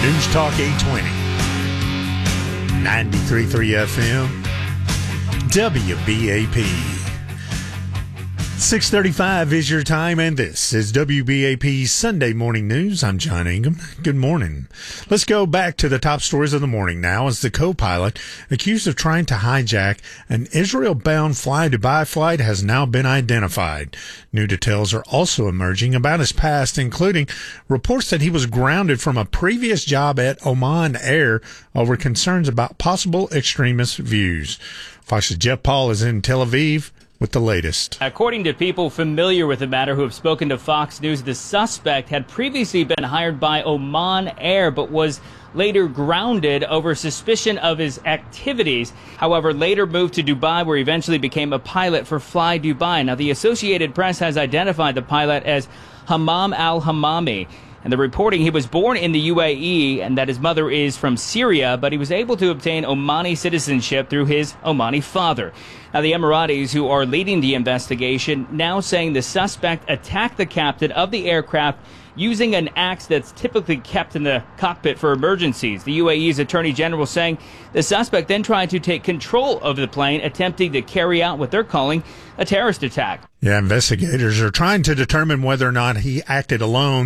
News Talk 820. 93.3 FM. WBAP. 6:35 is your time, and this is WBAP Sunday Morning News. I'm John Ingham. Good morning. Let's go back to the top stories of the morning now, as the co-pilot accused of trying to hijack an Israel-bound Fly Dubai flight has now been identified. New details are also emerging about his past, including reports that he was grounded from a previous job at Oman Air over concerns about possible extremist views. Fox's Jeff Paul is in Tel Aviv with the latest. According to people familiar with the matter who have spoken to Fox News, the suspect had previously been hired by Oman Air but was later grounded over suspicion of his activities. However, later moved to Dubai, where he eventually became a pilot for Fly Dubai. Now, the Associated Press has identified the pilot as Hammam al-Hammami. And the reporting, he was born in the UAE and that his mother is from Syria, but he was able to obtain Omani citizenship through his Omani father. Now, the Emiratis, who are leading the investigation, now saying the suspect attacked the captain of the aircraft using an axe that's typically kept in the cockpit for emergencies. The UAE's Attorney General saying the suspect then tried to take control of the plane, attempting to carry out what they're calling a terrorist attack. Yeah, investigators are trying to determine whether or not he acted alone.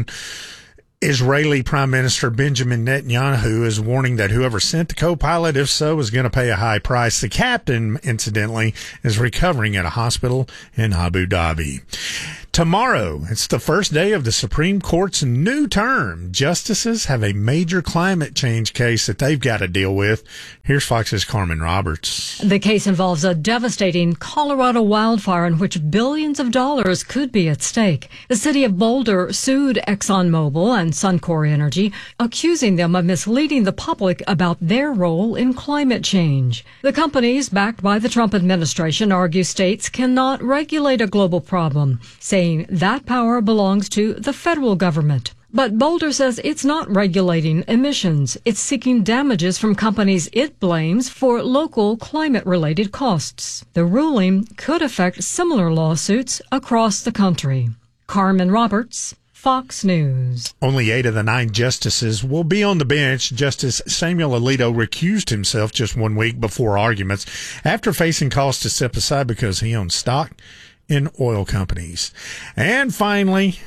Israeli Prime Minister Benjamin Netanyahu is warning that whoever sent the co-pilot, if so, is going to pay a high price. The captain, incidentally, is recovering at a hospital in Abu Dhabi. Tomorrow, it's the first day of the Supreme Court's new term. Justices have a major climate change case that they've got to deal with. Here's Fox's Carmen Roberts. The case involves a devastating Colorado wildfire in which billions of dollars could be at stake. The city of Boulder sued ExxonMobil and Suncor Energy, accusing them of misleading the public about their role in climate change. The companies, backed by the Trump administration, argue states cannot regulate a global problem, saying that power belongs to the federal government. But Boulder says it's not regulating emissions. It's seeking damages from companies it blames for local climate-related costs. The ruling could affect similar lawsuits across the country. Carmen Roberts, Fox News. Only 8 of the 9 justices will be on the bench. Justice Samuel Alito recused himself just 1 week before arguments after facing calls to step aside because he owns stock in oil companies. And finally,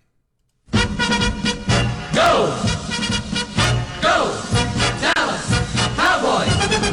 Go! Go! Dallas Cowboys!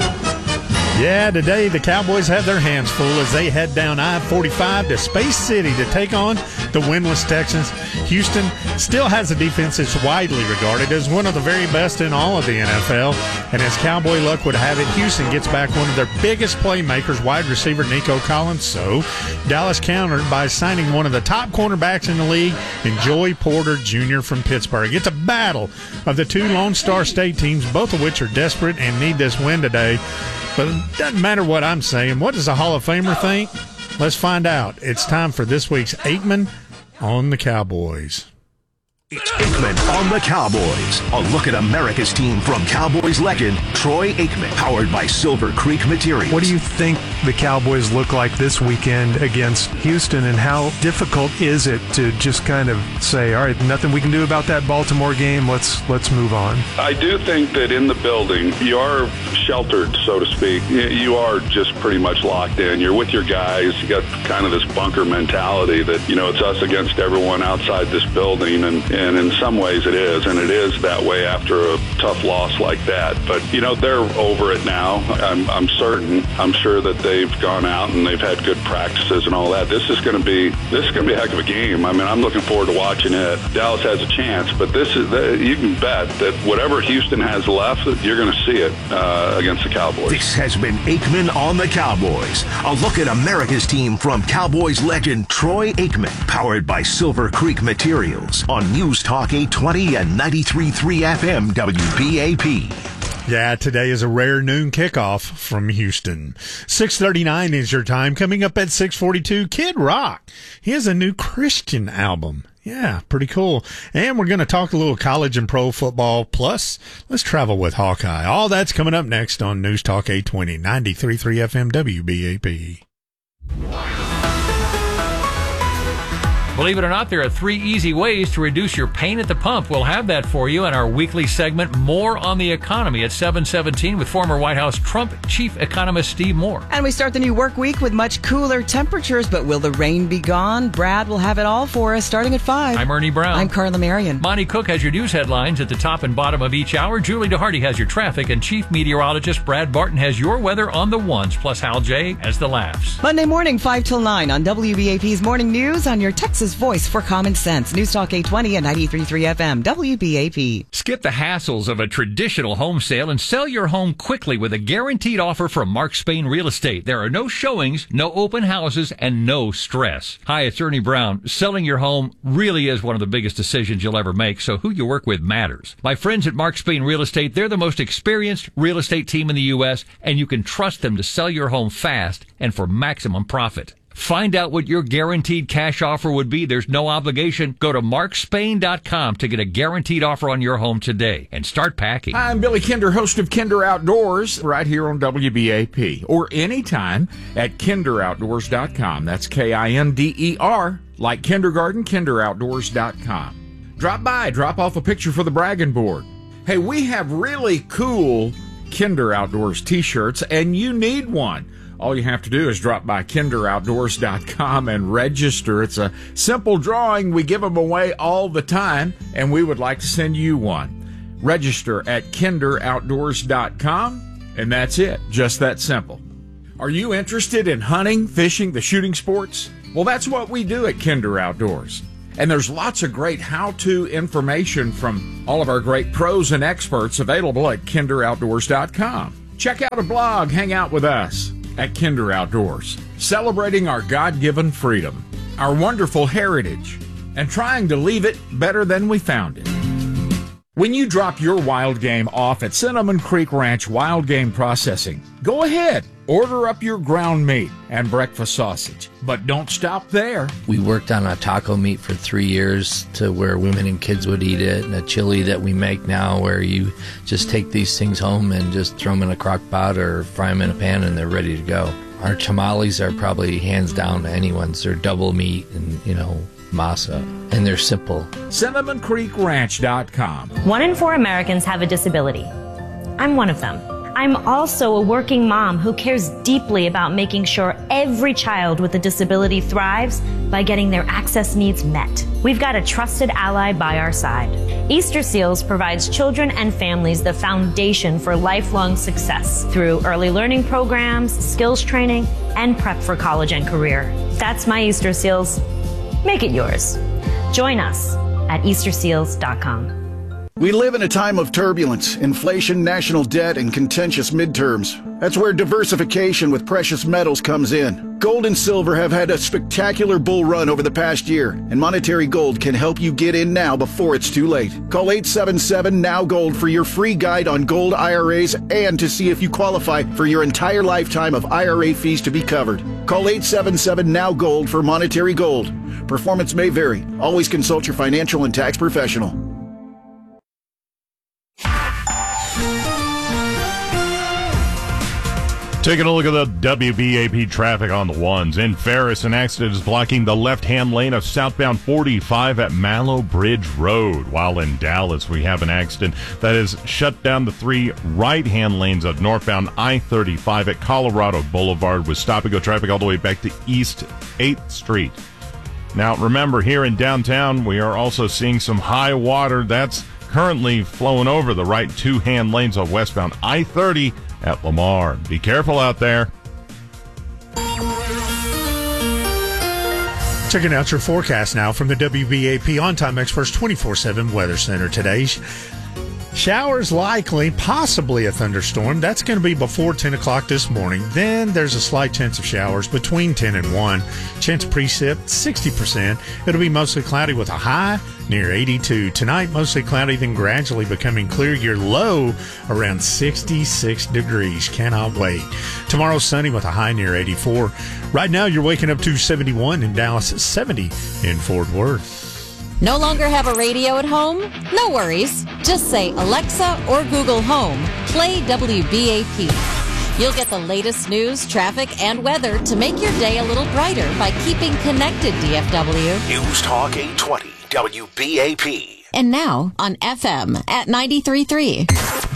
yeah, today the Cowboys have their hands full as they head down I-45 to Space City to take on the winless Texans. Houston still has a defense that's widely regarded as one of the very best in all of the NFL. And as Cowboy luck would have it, Houston gets back one of their biggest playmakers, wide receiver Nico Collins. So Dallas countered by signing one of the top cornerbacks in the league, and Joey Porter Jr. from Pittsburgh. It's a battle of the 2 Lone Star State teams, both of which are desperate and need this win today. But it doesn't matter what I'm saying. What does a Hall of Famer think? Let's find out. It's time for this week's Aikman on the Cowboys. It's Aikman on the Cowboys. A look at America's team from Cowboys legend Troy Aikman, powered by Silver Creek Materials. What do you think the Cowboys look like this weekend against Houston, and how difficult is it to just kind of say, all right, nothing we can do about that Baltimore game, let's move on? I do think that in the building, you are sheltered, so to speak. You are just pretty much locked in. You're with your guys. You got kind of this bunker mentality that, it's us against everyone outside this building, and in some ways it is, and it is that way after a tough loss like that. But, they're over it now. I'm certain. I'm sure that they've gone out and they've had good practices and all that. This is going to be a heck of a game. I mean, I'm looking forward to watching it. Dallas has a chance, but you can bet that whatever Houston has left, you're going to see it against the Cowboys. This has been Aikman on the Cowboys. A look at America's team from Cowboys legend Troy Aikman, powered by Silver Creek Materials on News Talk 820 and 93.3 FM WBAP. Yeah, today is a rare noon kickoff from Houston. 6:39 is your time. Coming up at 6:42, Kid Rock. He has a new Christian album. Yeah, pretty cool. And we're going to talk a little college and pro football. Plus, let's travel with Hawkeye. All that's coming up next on News Talk 820, 93.3 FM WBAP. Believe it or not, there are 3 easy ways to reduce your pain at the pump. We'll have that for you in our weekly segment, More on the Economy, at 7:17 with former White House Trump chief economist Steve Moore. And we start the new work week with much cooler temperatures, but will the rain be gone? Brad will have it all for us starting at 5. I'm Ernie Brown. I'm Carla Marion. Monty Cook has your news headlines at the top and bottom of each hour. Julie DeHarty has your traffic, and chief meteorologist Brad Barton has your weather on the ones, plus Hal J has the laughs. Monday morning, 5 till 9 on WBAP's Morning News on your Texas voice for common sense. News Talk 820 and 93.3 FM, WBAP. Skip the hassles of a traditional home sale and sell your home quickly with a guaranteed offer from Mark Spain Real Estate. There are no showings, no open houses, and no stress. Hi, it's Ernie Brown. Selling your home really is one of the biggest decisions you'll ever make, so who you work with matters. My friends at Mark Spain Real Estate, they're the most experienced real estate team in the U.S., and you can trust them to sell your home fast and for maximum profit. Find out what your guaranteed cash offer would be. There's no obligation. Go to markspain.com to get a guaranteed offer on your home today and start packing. I'm Billy Kinder, host of Kinder Outdoors, right here on WBAP, or anytime at kinderoutdoors.com. That's KINDER, like kindergarten, kinderoutdoors.com. Drop by, drop off a picture for the bragging board. Hey, we have really cool Kinder Outdoors t-shirts, and you need one. All you have to do is drop by kinderoutdoors.com and register. It's a simple drawing. We give them away all the time, and we would like to send you one. Register at kinderoutdoors.com, and that's it. Just that simple. Are you interested in hunting, fishing, the shooting sports? Well, that's what we do at Kinder Outdoors. And there's lots of great how-to information from all of our great pros and experts available at kinderoutdoors.com. Check out a blog, hang out with us at Kinder Outdoors, celebrating our God-given freedom, our wonderful heritage, and trying to leave it better than we found it. When you drop your wild game off at Cinnamon Creek Ranch Wild Game Processing, go ahead, order up your ground meat and breakfast sausage, but don't stop there. We worked on a taco meat for 3 years to where women and kids would eat it, and a chili that we make now where you just take these things home and just throw them in a crock pot or fry them in a pan and they're ready to go. Our tamales are probably hands down to anyone's. They're double meat and, masa, and they're simple. CinnamonCreekRanch.com. 1 in 4 Americans have a disability. I'm one of them. I'm also a working mom who cares deeply about making sure every child with a disability thrives by getting their access needs met. We've got a trusted ally by our side. Easter Seals provides children and families the foundation for lifelong success through early learning programs, skills training, and prep for college and career. That's my Easter Seals. Make it yours. Join us at easterseals.com. We live in a time of turbulence, inflation, national debt, and contentious midterms. That's where diversification with precious metals comes in. Gold and silver have had a spectacular bull run over the past year, and Monetary Gold can help you get in now before it's too late. Call 877-NOW-GOLD for your free guide on gold IRAs and to see if you qualify for your entire lifetime of IRA fees to be covered. Call 877-NOW-GOLD for Monetary Gold. Performance may vary. Always consult your financial and tax professional. Taking a look at the WBAP traffic on the ones. In Ferris, an accident is blocking the left-hand lane of southbound 45 at Mallow Bridge Road. While in Dallas, we have an accident that has shut down the 3 right-hand lanes of northbound I-35 at Colorado Boulevard with stop-and-go traffic all the way back to East 8th Street. Now, remember, here in downtown, we are also seeing some high water that's currently flowing over the right 2-hand lanes of westbound I-30 at Lamar. Be careful out there. Checking out your forecast now from the WBAP On-Time Experts 24/7 Weather Center today. Showers likely, possibly a thunderstorm. That's going to be before 10 o'clock this morning. Then there's a slight chance of showers between 10 and 1. Chance of precip, 60%. It'll be mostly cloudy with a high near 82. Tonight, mostly cloudy, then gradually becoming clear. Your low around 66 degrees. Cannot wait. Tomorrow, sunny with a high near 84. Right now, you're waking up to 71 in Dallas, 70 in Fort Worth. No longer have a radio at home? No worries. Just say, Alexa or Google Home, play WBAP. You'll get the latest news, traffic, and weather to make your day a little brighter by keeping connected, DFW. News Talk 820 WBAP. And now on FM at 93.3.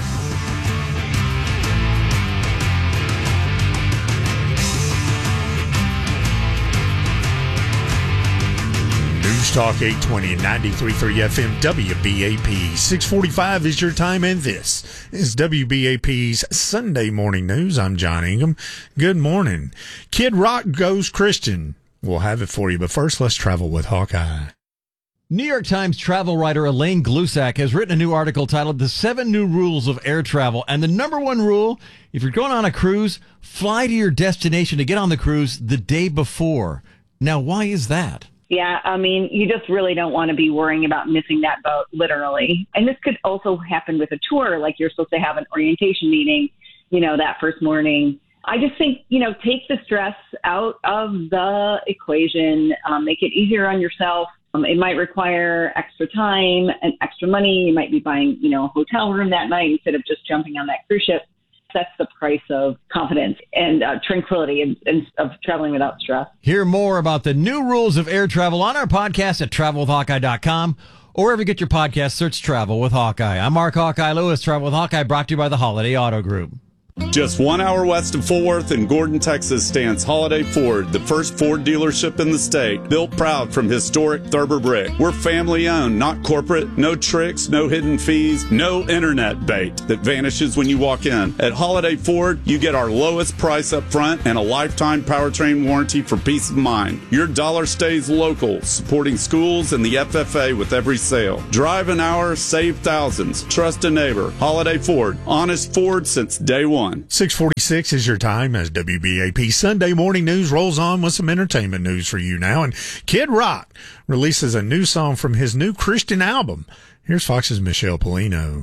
News Talk 820 and 93.3 FM WBAP. 6:45 is your time, and this is WBAP's Sunday Morning News. I'm John Ingham. Good morning. Kid Rock goes Christian. We'll have it for you, but first let's travel with Hawkeye. New York Times travel writer Elaine Glusak has written a new article titled The 7 New Rules of Air Travel. And the number one rule, if you're going on a cruise, fly to your destination to get on the cruise the day before. Now, why is that? Yeah, I mean, you just really don't want to be worrying about missing that boat, literally. And this could also happen with a tour, like you're supposed to have an orientation meeting, that first morning. I just think, take the stress out of the equation, make it easier on yourself. It might require extra time and extra money. You might be buying, a hotel room that night instead of just jumping on that cruise ship. That's the price of confidence and tranquility and of traveling without stress. Hear more about the new rules of air travel on our podcast at travelwithhawkeye.com, or wherever you get your podcast, search Travel with Hawkeye. I'm Mark Hawkeye Lewis. Travel with Hawkeye brought to you by the Holiday Auto Group. Just 1 hour west of Fort Worth in Gordon, Texas stands Holiday Ford, the first Ford dealership in the state, built proud from historic Thurber brick. We're family owned, not corporate, no tricks, no hidden fees, no internet bait that vanishes when you walk in. At Holiday Ford, you get our lowest price up front and a lifetime powertrain warranty for peace of mind. Your dollar stays local, supporting schools and the FFA with every sale. Drive an hour, save thousands. Trust a neighbor. Holiday Ford, honest Ford since day one. 6:46 is your time as WBAP Sunday Morning News rolls on with some entertainment news for you now. And Kid Rock releases a new song from his new Christian album. Here's Fox's Michelle Polino.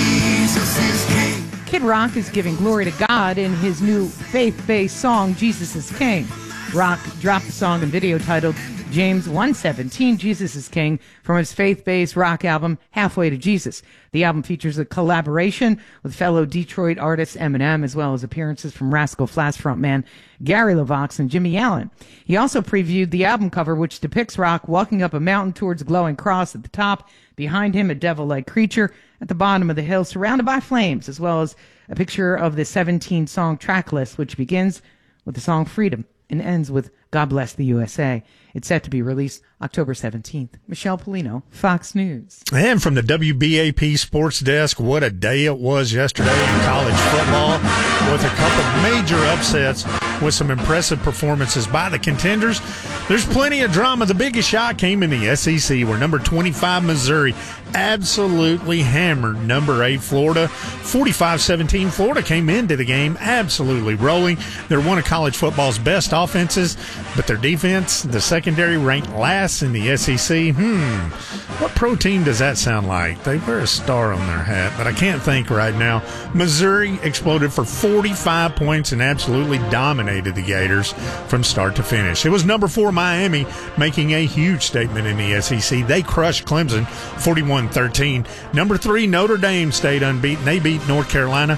Kid Rock is giving glory to God in his new faith-based song, Jesus is King. Rock dropped the song and video titled James 1:17, Jesus is King, from his faith-based rock album, Halfway to Jesus. The album features a collaboration with fellow Detroit artist Eminem, as well as appearances from Rascal Flatts frontman Gary LaVox and Jimmy Allen. He also previewed the album cover, which depicts Rock walking up a mountain towards a glowing cross at the top. Behind him, a devil-like creature at the bottom of the hill, surrounded by flames, as well as a picture of the 17-song track list, which begins with the song Freedom and ends with God Bless the USA. It's set to be released October 17th. Michelle Polino, Fox News. And from the WBAP Sports Desk, what a day it was yesterday in college football, with a couple major upsets with some impressive performances by the contenders. There's plenty of drama. The biggest shot came in the SEC, where number 25 Missouri absolutely hammered number 8 Florida. 45-17. Florida came into the game absolutely rolling. They're one of college football's best offenses, but their defense, the secondary, ranked last in the SEC. What pro team does that sound like? They wear a star on their hat, but I can't think right now. Missouri exploded for 45 points and absolutely dominated the Gators from start to finish. It was number 4 Miami making a huge statement in the SEC. They crushed Clemson 41-13. Number 3 Notre Dame stayed unbeaten. They beat North Carolina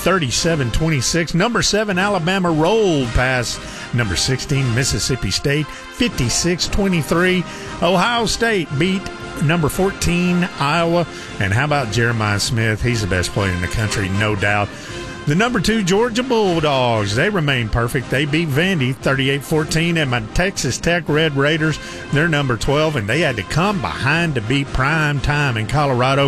37-26. Number 7 Alabama rolled past number 16 Mississippi State 56-23. Ohio State beat number 14 Iowa. And how about Jeremiah Smith? He's the best player in the country, no doubt. The number 2 Georgia Bulldogs, they remain perfect. They beat Vandy 38-14. And my Texas Tech Red Raiders, they're number 12, and they had to come behind to beat Prime Time in Colorado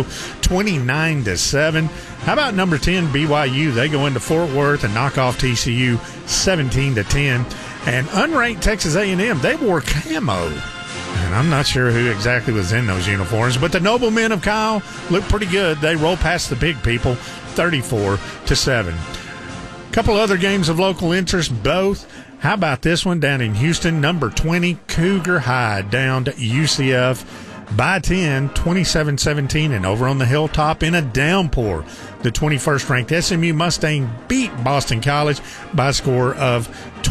29-7. How about number 10 BYU? They go into Fort Worth and knock off TCU 17-10. And unranked Texas A&M, they wore camo. And I'm not sure who exactly was in those uniforms, but the Noblemen of Kyle look pretty good. They roll past the big people 34-7. Couple other games of local interest, both. How about this one down in Houston? Number 20 Cougar High down to UCF by 10, 27-17. And over on the hilltop in a downpour, the 21st ranked SMU Mustang beat Boston College by a score of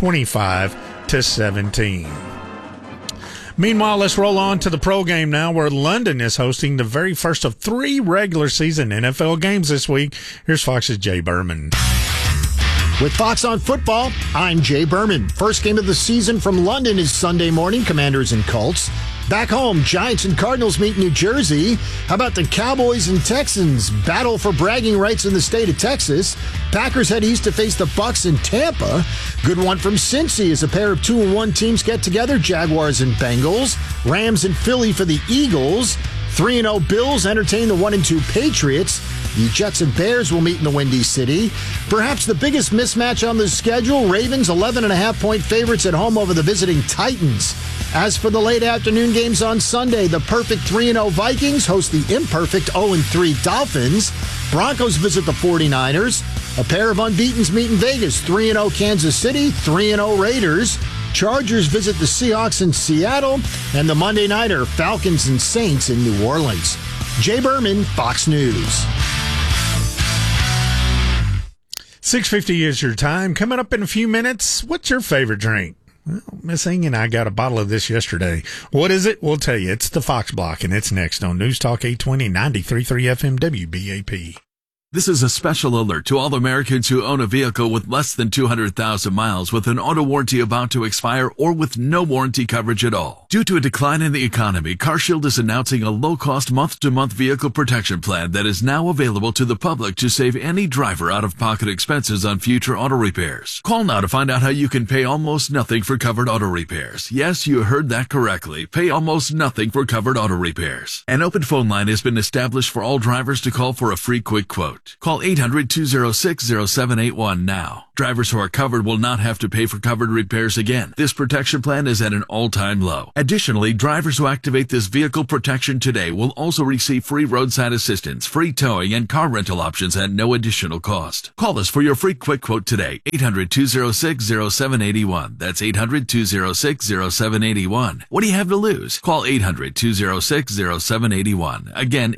25-17. Meanwhile, let's roll on to the pro game now, where London is hosting the very first of 3 regular season NFL games this week. Here's Fox's Jay Berman. With Fox on Football, I'm Jay Berman. First game of the season from London is Sunday morning, Commanders and Colts. Back home, Giants and Cardinals meet New Jersey. How about the Cowboys and Texans battle for bragging rights in the state of Texas? Packers head east to face the Bucs in Tampa. Good one from Cincy as a pair of 2-1 teams get together, Jaguars and Bengals. Rams and Philly for the Eagles. 3-0 Bills entertain the 1-2 Patriots. The Jets and Bears will meet in the Windy City. Perhaps the biggest mismatch on the schedule, Ravens 11.5-point favorites at home over the visiting Titans. As for the late afternoon games on Sunday, the perfect 3-0 Vikings host the imperfect 0-3 Dolphins. Broncos visit the 49ers. A pair of unbeatens meet in Vegas, 3-0 Kansas City, 3-0 Raiders. Chargers visit the Seahawks in Seattle. And the Monday Nighter, Falcons and Saints in New Orleans. Jay Berman, Fox News. 6:50 is your time. Coming up in a few minutes, what's your favorite drink? Well, Miss Ing and I got a bottle of this yesterday. What is it? We'll tell you. It's the Fox Block, and it's next on News Talk 820, 93.3 FM WBAP. This is a special alert to all Americans who own a vehicle with less than 200,000 miles with an auto warranty about to expire or with no warranty coverage at all. Due to a decline in the economy, CarShield is announcing a low-cost month-to-month vehicle protection plan that is now available to the public to save any driver out-of-pocket expenses on future auto repairs. Call now to find out how you can pay almost nothing for covered auto repairs. Yes, you heard that correctly. Pay almost nothing for covered auto repairs. An open phone line has been established for all drivers to call for a free quick quote. Call 800-206-0781 now. Drivers who are covered will not have to pay for covered repairs again. This protection plan is at an all-time low. Additionally, drivers who activate this vehicle protection today will also receive free roadside assistance, free towing, and car rental options at no additional cost. Call us for your free quick quote today. 800-206-0781. That's 800-206-0781. What do you have to lose? Call 800-206-0781. Again,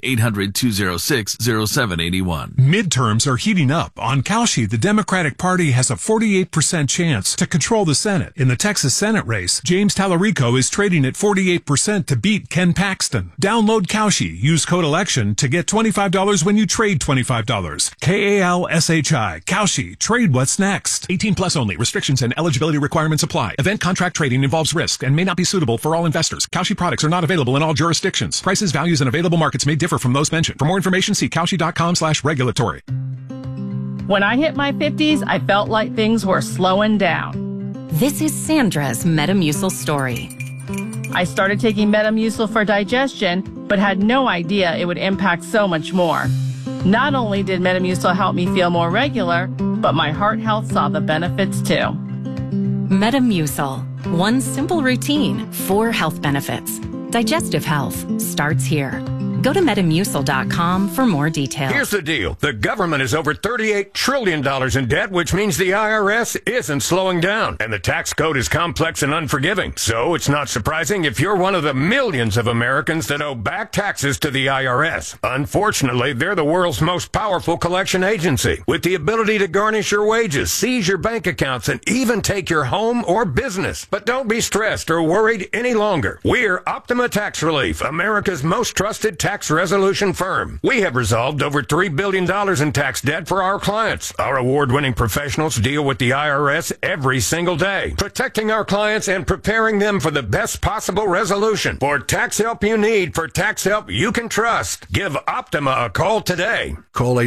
800-206-0781. Midterms are heating up. On Kalshi, the Democratic Party has a 48% chance to control the Senate. In the Texas Senate race, James Tallarico is trading at 48% to beat Ken Paxton. Download Kalshi. Use code ELECTION to get $25 when you trade $25. Kalshi. Kalshi. Trade what's next. 18 plus only. Restrictions and eligibility requirements apply. Event contract trading involves risk and may not be suitable for all investors. Kalshi products are not available in all jurisdictions. Prices, values, and available markets may differ from those mentioned. For more information, see Kalshi.com/regulatory. When I hit my 50s, I felt like things were slowing down. This is Sandra's Metamucil story. I started taking Metamucil for digestion, but had no idea it would impact so much more. Not only did Metamucil help me feel more regular, but my heart health saw the benefits too. Metamucil. One simple routine, 4 health benefits. Digestive health starts here. Go to Metamucil.com for more details. Here's the deal. The government is over $38 trillion in debt, which means the IRS isn't slowing down. And the tax code is complex and unforgiving. So it's not surprising if you're one of the millions of Americans that owe back taxes to the IRS. Unfortunately, they're the world's most powerful collection agency, with the ability to garnish your wages, seize your bank accounts, and even take your home or business. But don't be stressed or worried any longer. We're Optima Tax Relief, America's most trusted tax resolution firm. We have resolved over $3 billion in tax debt for our clients. Our award-winning professionals deal with the IRS every single day, protecting our clients and preparing them for the best possible resolution. For tax help you need, for tax help you can trust, give Optima a call today. Call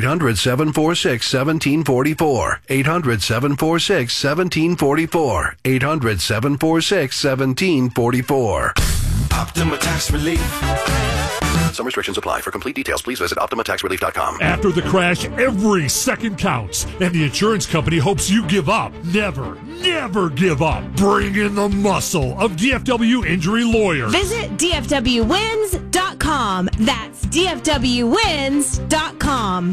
800-746-1744. 800-746-1744. 800-746-1744. Optima Tax Relief. Some restrictions apply. For complete details, please visit OptimaTaxRelief.com. After the crash, every second counts, and the insurance company hopes you give up. Never give up. Bring in the muscle of DFW Injury Lawyers. Visit DFWWins.com. That's DFWWins.com.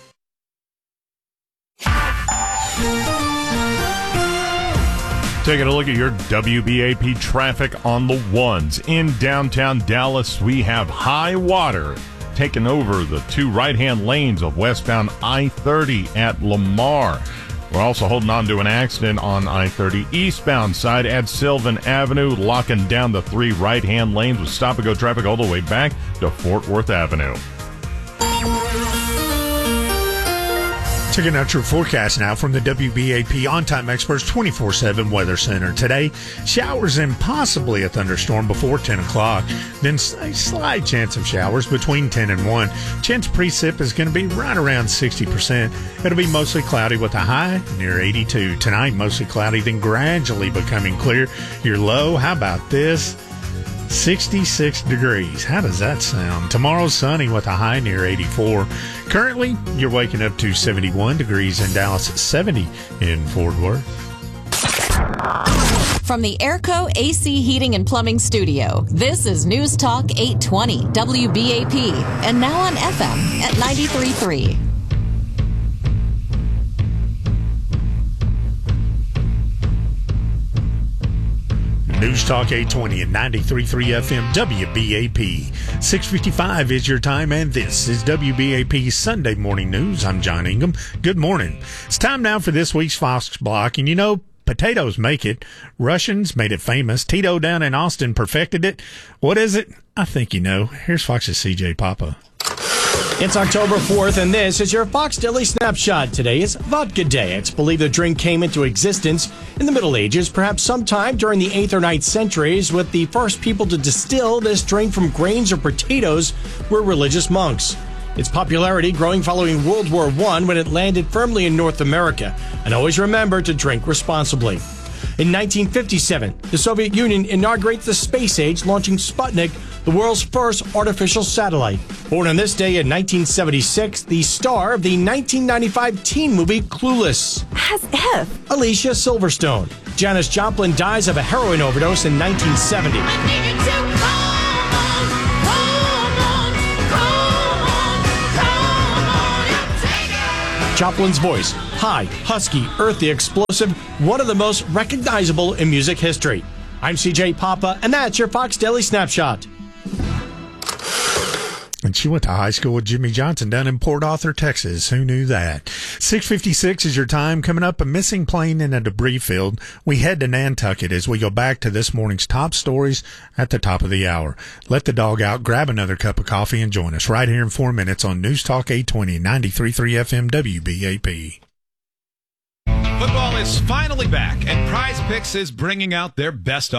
Taking a look at your WBAP traffic on the ones. In downtown Dallas, we have high water taking over the 2 right-hand lanes of westbound I-30 at Lamar. We're also holding on to an accident on I-30 eastbound side at Sylvan Avenue, locking down the 3 right-hand lanes with stop-and-go traffic all the way back to Fort Worth Avenue. Checking out your forecast now from the WBAP On-Time Experts 24/7 Weather Center. Today, showers and possibly a thunderstorm before 10 o'clock. Then a slight chance of showers between 10 and 1. Chance precip is going to be right around 60%. It'll be mostly cloudy with a high near 82. Tonight, mostly cloudy, then gradually becoming clear. Your low, how about this? 66 degrees. How does that sound? Tomorrow, sunny with a high near 84. Currently, you're waking up to 71 degrees in Dallas, 70 in Fort Worth. From the Airco AC Heating and Plumbing Studio, this is News Talk 820 WBAP, and now on FM at 93.3. News Talk 820 and 93.3 FM WBAP. 6:55 is your time, and this is WBAP Sunday Morning News. I'm John Ingham. Good morning. It's time now for this week's Fox Block, and you know, potatoes make it. Russians made it famous. Tito down in Austin perfected it. What is it? I think you know. Here's Fox's CJ Papa. It's October 4th, and this is your Fox Daily Snapshot. Today is Vodka Day. It's believed the drink came into existence in the Middle Ages, perhaps sometime during the 8th or 9th centuries, with the first people to distill this drink from grains or potatoes were religious monks. Its popularity growing following World War I when it landed firmly in North America. And always remember to drink responsibly. In 1957, the Soviet Union inaugurates the space age, launching Sputnik, the world's first artificial satellite. Born on this day in 1976, the star of the 1995 teen movie Clueless. As if. Alicia Silverstone. Janis Joplin dies of a heroin overdose in 1970. Joplin's voice, high, husky, earthy, explosive, one of the most recognizable in music history. I'm CJ Papa, and that's your Fox Daily Snapshot. And she went to high school with Jimmy Johnson down in Port Arthur, Texas. Who knew that? 6:56 is your time. Coming up, a missing plane in a debris field. We head to Nantucket as we go back to this morning's top stories at the top of the hour. Let the dog out, grab another cup of coffee, and join us right here in 4 minutes on News Talk 820, 93.3 FM WBAP. Football is finally back, and Prize Picks is bringing out their best